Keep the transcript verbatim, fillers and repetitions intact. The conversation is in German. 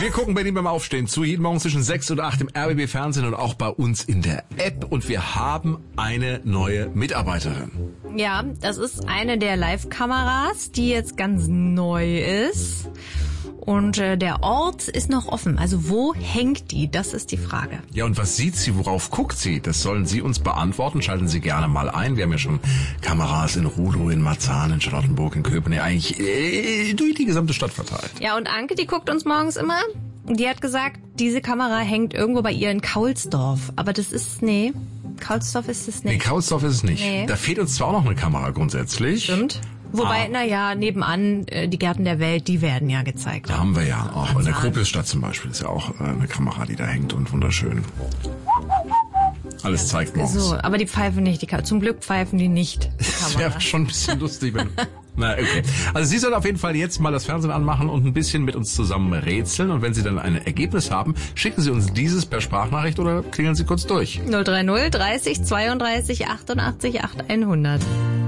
Wir gucken Berlin beim Aufstehen zu, jeden Morgen zwischen sechs und acht im R B B Fernsehen und auch bei uns in der App. Und wir haben eine neue Mitarbeiterin. Ja, das ist eine der Live-Kameras, die jetzt ganz neu ist. Und äh, der Ort ist noch offen. Also wo hängt die? Das ist die Frage. Ja, und was sieht sie? Worauf guckt sie? Das sollen Sie uns beantworten. Schalten Sie gerne mal ein. Wir haben ja schon Kameras in Rudow, in Marzahn, in Charlottenburg, in Köpenick, eigentlich äh, durch die gesamte Stadt verteilt. Ja, und Anke, die guckt uns morgens immer. Die hat gesagt, diese Kamera hängt irgendwo bei ihr in Kaulsdorf. Aber das ist, nee, Kaulsdorf ist es nicht. Nee, Kaulsdorf ist es nicht. Nee. Da fehlt uns zwar auch noch eine Kamera grundsätzlich. Stimmt. Wobei, ah. na ja, nebenan, äh, die Gärten der Welt, die werden ja gezeigt. Da haben wir ja auch. In der Gropiusstadt zum Beispiel ist ja auch äh, eine Kamera, die da hängt und wunderschön alles zeigt morgens. So, aber die pfeifen nicht. Die Ka- Zum Glück pfeifen die nicht. Die Das Kamera. wäre schon ein bisschen lustig, wenn... Na, okay. Also Sie sollen auf jeden Fall jetzt mal das Fernsehen anmachen und ein bisschen mit uns zusammen rätseln. Und wenn Sie dann ein Ergebnis haben, schicken Sie uns dieses per Sprachnachricht oder klingeln Sie kurz durch. null drei null dreißig zweiunddreißig achtundachtzig achthundert.